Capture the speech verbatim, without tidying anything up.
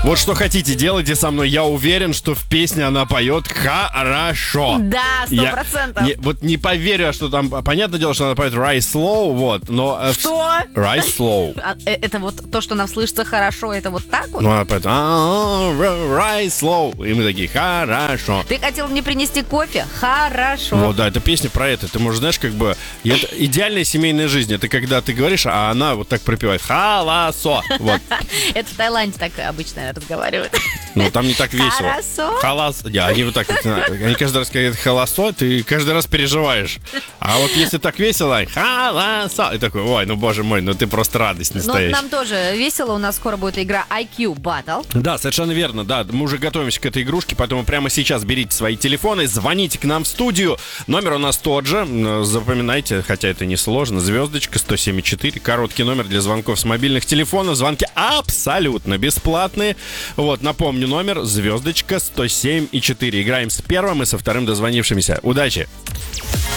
Вот что хотите, делайте со мной. Я уверен, что в песне она поет хорошо. Да, сто Я процентов. не- вот не поверю, что там... Понятное дело, что она поет Rise Slow, вот, но... э, в- Что? Rise Slow. А, э, это вот то, что нам слышится хорошо, это вот так вот? Ну, она поет «А, Rise Slow». И мы такие, хорошо. Ты хотел мне принести кофе? Хорошо. Вот, да, это песня про это. Ты можешь, знаешь, как бы... и это идеальная семейная жизнь. Это когда ты говоришь, а она вот так пропевает «Халасо». Вот. Это в Таиланде так обычно разговаривают. Ну, там не так весело. Хорошо. Халас. Да, они вот так, вот, они каждый раз говорят «халасо», ты каждый раз переживаешь. А вот если так весело, «халасо», и такой, ой, ну, боже мой, ну ты просто радость Но настоящая. нам тоже весело, у нас скоро будет игра ай кью Battle. Да, совершенно верно, да, мы уже готовимся к этой игрушке, поэтому прямо сейчас берите свои телефоны, звоните к нам в студию. Номер у нас тот же, запоминайте, хотя это не сложно, звездочка сто семь и четыре, короткий номер для звонков с мобильных телефонов, звонки абсолютно бесплатные. Вот, напомню, номер звездочка сто семь и четыре. Играем с первым и со вторым дозвонившимися. Удачи!